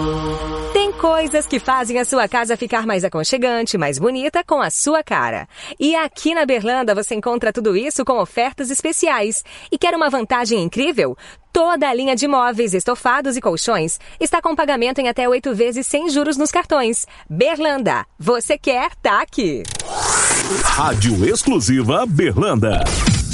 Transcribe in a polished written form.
Tem coisas que fazem a sua casa ficar mais aconchegante, mais bonita, com a sua cara. E aqui na Berlanda você encontra tudo isso com ofertas especiais. E quer uma vantagem incrível? Toda a linha de móveis, estofados e colchões está com pagamento em até 8 vezes sem juros nos cartões. Berlanda, você quer, tá aqui. Rádio Exclusiva Berlanda.